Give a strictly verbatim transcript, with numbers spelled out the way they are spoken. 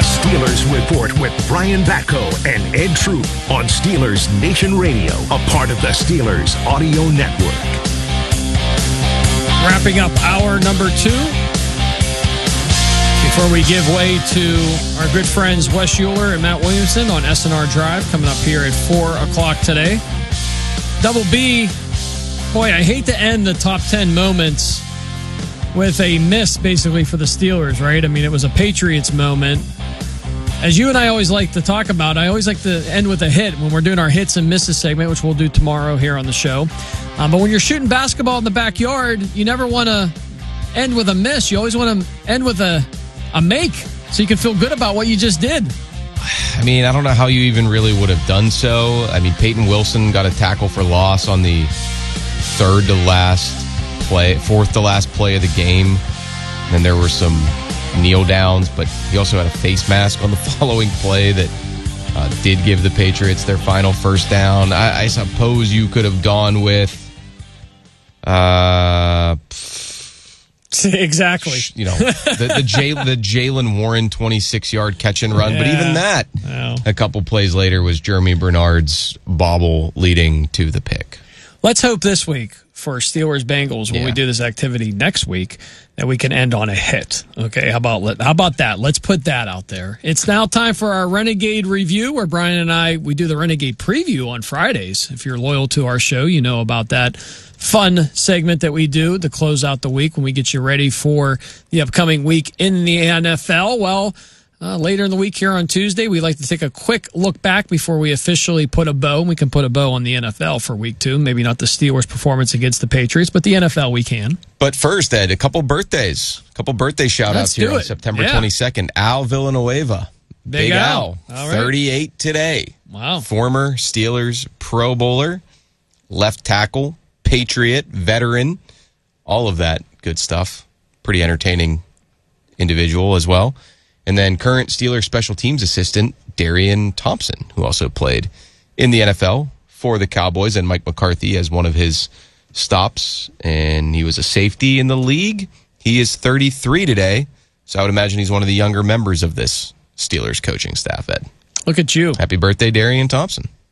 Steelers Report with Brian Batko and Ed Troop on Steelers Nation Radio, a part of the Steelers Audio Network. Wrapping up hour number two. Before we give way to our good friends Wes Euler and Matt Williamson on S N R Drive coming up here at four o'clock today. Double B, boy, I hate to end the top ten moments with a miss basically for the Steelers, right? I mean, it was a Patriots moment. As you and I always like to talk about, I always like to end with a hit when we're doing our hits and misses segment, which we'll do tomorrow here on the show. Um, but when you're shooting basketball in the backyard, you never want to end with a miss. You always want to end with a, a make so you can feel good about what you just did. I mean, I don't know how you even really would have done so. I mean, Peyton Wilson got a tackle for loss on the third to last play, fourth to last play of the game. And then there were some kneel downs, but he also had a face mask on the following play that uh, did give the Patriots their final first down. I, I suppose you could have gone with uh, exactly. You know, the the, Jay, the Jaylen Warren twenty-six yard catch and run, yeah. But even that, oh. a couple plays later was Jeremy Bernard's bobble leading to the pick. Let's hope this week for Steelers Bengals when yeah. we do this activity next week that we can end on a hit. Okay, how about how about that? Let's put that out there. It's now time for our Renegade review, where Brian and I we do the Renegade preview on Fridays. If you're loyal to our show, you know about that fun segment that we do to close out the week when we get you ready for the upcoming week in the N F L. Well, Uh, later in the week here on Tuesday, we like to take a quick look back before we officially put a bow. We can put a bow on the N F L for week two. Maybe not the Steelers' performance against the Patriots, but the N F L we can. But first, Ed, a couple birthdays. A couple birthday shout-outs here on September yeah. twenty-second. Al Villanueva. Big, Big Al. Al. Right. thirty-eight today. Wow. Former Steelers Pro Bowler, left tackle, Patriot, veteran, all of that good stuff. Pretty entertaining individual as well. And then current Steelers special teams assistant, Darian Thompson, who also played in the N F L for the Cowboys and Mike McCarthy as one of his stops. And he was a safety in the league. He is thirty-three today, so I would imagine he's one of the younger members of this Steelers coaching staff, Ed. Look at you. Happy birthday, Darian Thompson.